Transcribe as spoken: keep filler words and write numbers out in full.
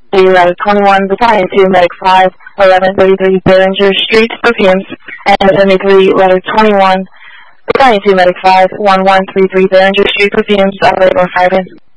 Route twenty-one, Battalion two, Medic five, eleven thirty-three Behringer Street, Perfumes, and seventy-three, Letter twenty-one, Battalion two, Medic five, eleven thirty-three Behringer Street, Perfumes, operator five in.